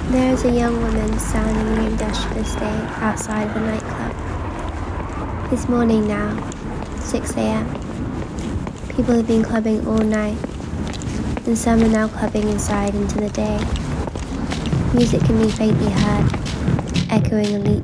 There is a young woman standing in the industrial estate outside of a nightclub. It's morning now, 6 a.m. People have been clubbing all night, and some are now clubbing inside into the day. Music can be faintly heard, echoing elite